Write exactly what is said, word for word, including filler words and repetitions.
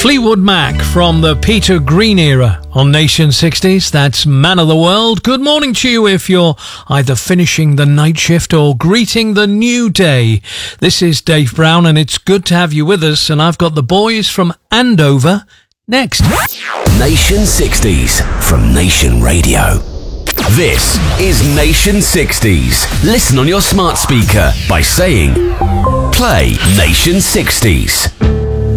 Fleetwood Mac from the Peter Green era on Nation sixties. That's Man of the World. Good morning to you if you're either finishing the night shift or greeting the new day. This is Dave Brown and it's good to have you with us, and I've got the boys from Andover next. Nation sixties from Nation Radio. This is Nation sixties. Listen on your smart speaker by saying, play Nation sixties.